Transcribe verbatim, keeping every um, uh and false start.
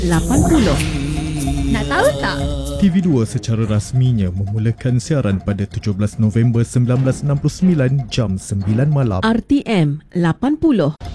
lapan puluh. Nak tahu tak? T V dua secara rasminya memulakan siaran pada tujuh belas November seribu sembilan ratus enam puluh sembilan jam sembilan malam. R T M lapan puluh.